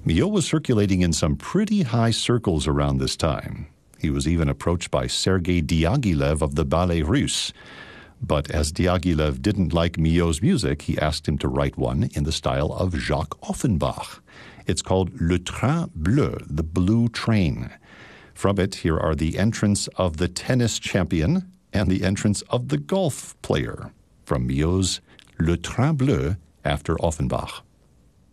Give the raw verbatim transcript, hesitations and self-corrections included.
Milhaud was circulating in some pretty high circles around this time. He was even approached by Sergei Diaghilev of the Ballet Russe. But as Diaghilev didn't like Milhaud's music, he asked him to write one in the style of Jacques Offenbach. It's called Le Train Bleu, the Blue Train. From it, here are the entrance of the tennis champion and the entrance of the golf player from Milhaud's Le Train Bleu after Offenbach.